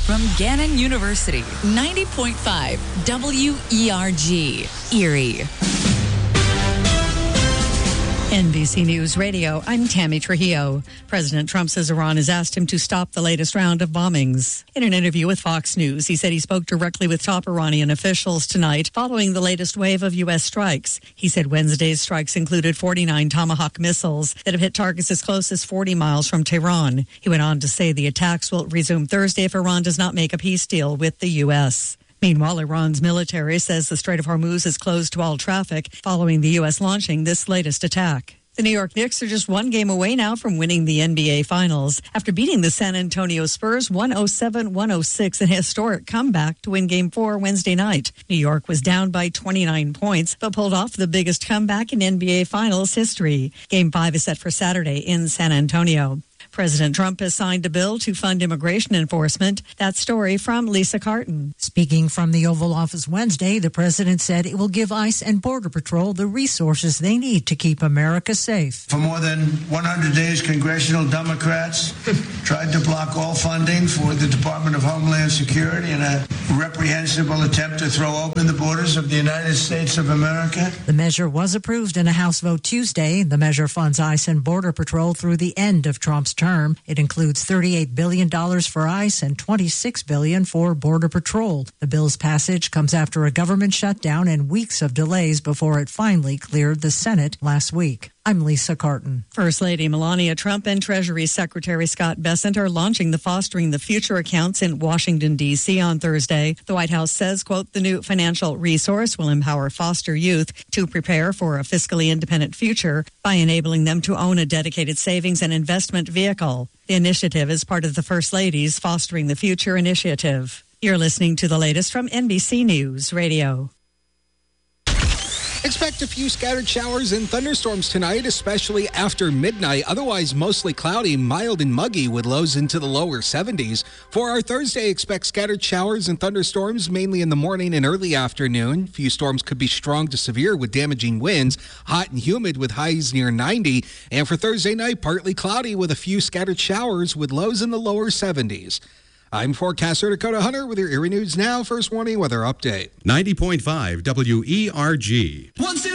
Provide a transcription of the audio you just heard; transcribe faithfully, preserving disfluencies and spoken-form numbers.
from Gannon University, ninety point five W E R G, Erie. N B C News Radio, I'm Tammy Trujillo. President Trump says Iran has asked him to stop the latest round of bombings. In an interview with Fox News, he said he spoke directly with top Iranian officials tonight following the latest wave of U S strikes. He said Wednesday's strikes included forty-nine Tomahawk missiles that have hit targets as close as forty miles from Tehran. He went on to say the attacks will resume Thursday if Iran does not make a peace deal with the U S. Meanwhile, Iran's military says the Strait of Hormuz is closed to all traffic following the U S launching this latest attack. The New York Knicks are just one game away now from winning the N B A Finals after beating the San Antonio Spurs one oh seven one oh six in a historic comeback to win Game four Wednesday night. New York was down by twenty-nine points, but pulled off the biggest comeback in N B A Finals history. Game five is set for Saturday in San Antonio. President Trump has signed a bill to fund immigration enforcement. That story from Lisa Carton. Speaking from the Oval Office Wednesday, the president said it will give ICE and Border Patrol the resources they need to keep America safe. For more than one hundred days, congressional Democrats tried to block all funding for the Department of Homeland Security in a reprehensible attempt to throw open the borders of the United States of America. The measure was approved in a House vote Tuesday. The measure funds ICE and Border Patrol through the end of Trump's term. It includes thirty-eight billion dollars for ICE and twenty-six billion dollars for Border Patrol. The bill's passage comes after a government shutdown and weeks of delays before it finally cleared the Senate last week. I'm Lisa Carton. First Lady Melania Trump and Treasury Secretary Scott Bessent are launching the Fostering the Future accounts in Washington, D C on Thursday. The White House says, quote, the new financial resource will empower foster youth to prepare for a fiscally independent future by enabling them to own a dedicated savings and investment vehicle. The initiative is part of the First Lady's Fostering the Future initiative. You're listening to the latest from N B C News Radio. Expect a few scattered showers and thunderstorms tonight, especially after midnight. Otherwise, mostly cloudy, mild and muggy with lows into the lower seventies. For our Thursday, expect scattered showers and thunderstorms, mainly in the morning and early afternoon. Few storms could be strong to severe with damaging winds, hot and humid with highs near ninety. And for Thursday night, partly cloudy with a few scattered showers with lows in the lower seventies. I'm forecaster Dakota Hunter with your Erie News Now First Warning Weather Update. ninety point five W E R G. Once